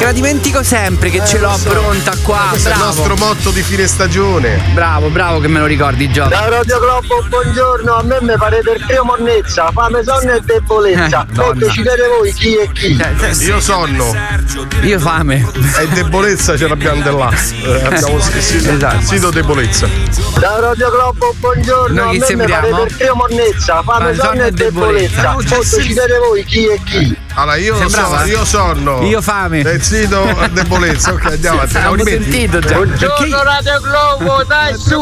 la dimentico sempre che ce l'ho pronta qua. Questo bravo. è il nostro motto di fine stagione. Bravo che me lo ricordi, Gio. Da Radio Globo, buongiorno, a me mi pare per primo monnezza, fame, sonno e debolezza. Poi decidete voi chi è chi. Io sonno. Io fame. E debolezza ce l'abbiamo da là. Abbiamo sito debolezza. Da Radio Globo, buongiorno, Noi chi a me mi pare sembriamo? per primo monnezza, fame, sonno e debolezza. Poi decidete voi chi è chi. Allora io sonno. Io fame. E sito debolezza. Ok, andiamo avanti. Avevo sentito già. Buongiorno Radio Globo, dai su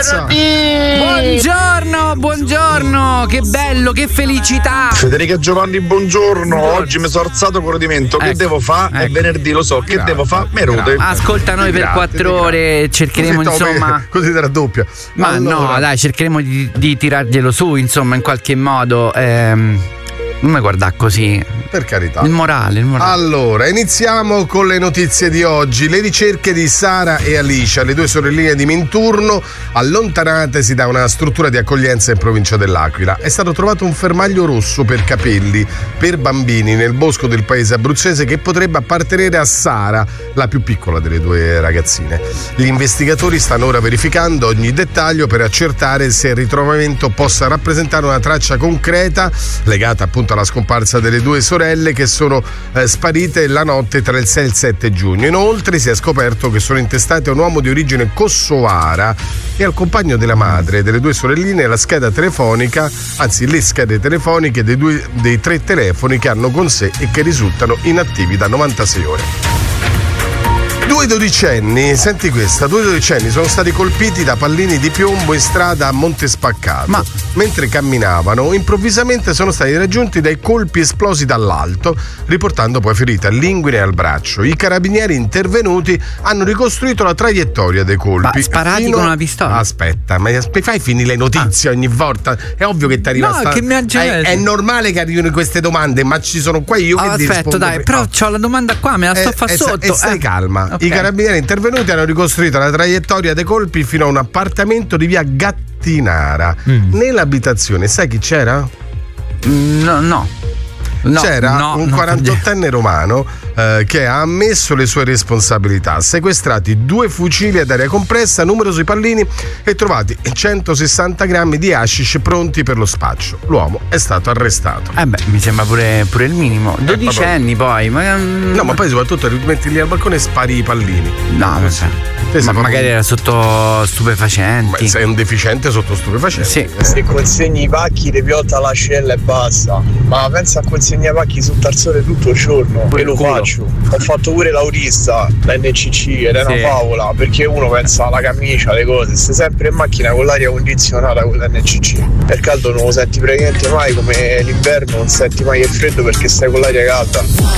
che Buongiorno, che bello, che felicità. Federica Giovanni, buongiorno. Oggi mi sono alzato con rodimento. Che devo fare? È venerdì, lo so. Che devo fare? Me rode. Ascolta noi per 4 ore, cercheremo insomma. Così te raddoppia. Ma allora, no, dai, cercheremo di tirarglielo su, insomma, in qualche modo. Non mi guarda così. Per carità. Il morale. Allora, iniziamo con le notizie di oggi. Le ricerche di Sara e Alicia, le due sorelline di Minturno, allontanatesi da una struttura di accoglienza in provincia dell'Aquila. È stato trovato un fermaglio rosso per capelli per bambini nel bosco del paese abruzzese che potrebbe appartenere a Sara, la più piccola delle due ragazzine. Gli investigatori stanno ora verificando ogni dettaglio per accertare se il ritrovamento possa rappresentare una traccia concreta legata appunto alla scomparsa delle due sorelle che sono sparite la notte tra il 6 e il 7 giugno. Inoltre si è scoperto che sono intestate a un uomo di origine kosovara e al compagno della madre delle due sorelline la scheda telefonica, anzi le schede telefoniche dei 3 telefoni che hanno con sé e che risultano inattivi da 96 ore. Due dodicenni, senti questa, due dodicenni sono stati colpiti da pallini di piombo in strada a Monte Spaccato. Ma mentre camminavano, improvvisamente sono stati raggiunti dai colpi esplosi dall'alto, riportando poi ferite all'inguine e al braccio. I carabinieri intervenuti hanno ricostruito la traiettoria dei colpi. Ma sparati con una pistola? Aspetta, ma fai finire le notizie ogni volta. È ovvio che ti arriva che mi è normale che arrivino queste domande, ma ci sono qua io che aspetta, dai, però c'ho la domanda qua, me la sto fa sotto. Stai calma. Okay. I carabinieri intervenuti hanno ricostruito la traiettoria dei colpi fino a un appartamento di via Gattinara. Nell'abitazione, sai chi c'era? No. C'era un 48enne romano che ha ammesso le sue responsabilità. Sequestrati 2 fucili ad aria compressa, numerosi pallini e trovati 160 grammi di hashish pronti per lo spaccio. L'uomo è stato arrestato. Mi sembra pure il minimo. 12 anni poi. No, ma poi soprattutto metti lì al balcone e spari i pallini. No, ma magari era sotto stupefacenti. Ma sei un deficiente sotto stupefacenti. Sì. Se consegni i pacchi ti piotta l'ascella e basta. Ma pensa a consegnare pacchi sul tarzone tutto il giorno. E lo faccio. Ho fatto pure l'autista, l'NCC, ed è una favola, perché uno pensa alla camicia, le cose, stai sempre in macchina con l'aria condizionata con l'NCC. Per caldo non lo senti praticamente mai, come l'inverno non senti mai il freddo perché stai con l'aria calda.